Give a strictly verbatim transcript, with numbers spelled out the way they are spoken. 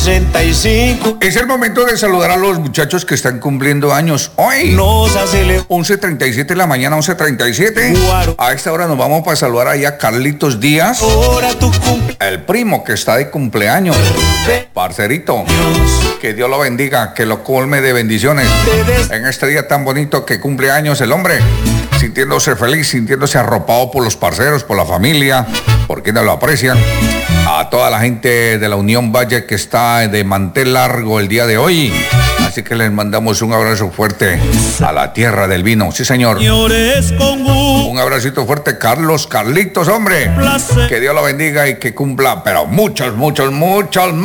sesenta y cinco. Es el momento de saludar a los muchachos que están cumpliendo años hoy. Nos acelera. once treinta y siete de la mañana, once treinta y siete. Guaro. A esta hora nos vamos para saludar ahí a Carlitos Díaz, Ahora tu cumple. el primo que está de cumpleaños. Parcerito, que Dios lo bendiga, que lo colme de bendiciones en este día tan bonito que cumple años el hombre, sintiéndose feliz, sintiéndose arropado por los parceros, por la familia, por quienes lo aprecian. A toda la gente de la Unión Valle que está de mantel largo el día de hoy. Así que les mandamos un abrazo fuerte a la tierra del vino. Sí, señor. Señores, con Un abracito fuerte, Carlos, Carlitos, hombre. placer. Que Dios lo bendiga y que cumpla, pero muchos, muchos, muchos